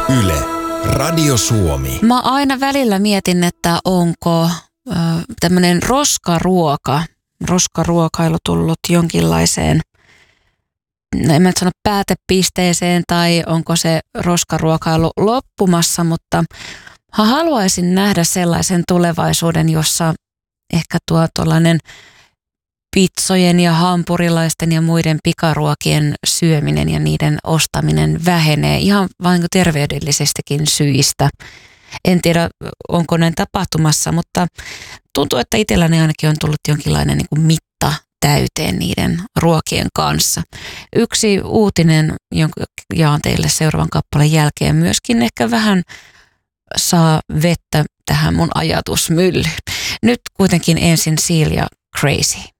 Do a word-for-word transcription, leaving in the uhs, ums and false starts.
Yle, Radio Suomi. Mä aina välillä mietin, että onko ö, tämmöinen roskaruoka, roskaruokailu tullut jonkinlaiseen, no en mä nyt sano päätepisteeseen, tai onko se roskaruokailu loppumassa, mutta haluaisin nähdä sellaisen tulevaisuuden, jossa ehkä tuo tuollainen pitsojen ja hampurilaisten ja muiden pikaruokien syöminen ja niiden ostaminen vähenee ihan vain terveydellisestikin syistä. En tiedä, onko näin tapahtumassa, mutta tuntuu, että itselläni ainakin on tullut jonkinlainen niin kuin mitta täyteen niiden ruokien kanssa. Yksi uutinen, jonka jaan teille seuraavan kappaleen jälkeen, myöskin ehkä vähän saa vettä tähän mun ajatusmyllyyn. Nyt kuitenkin ensin Seal ja Crazy.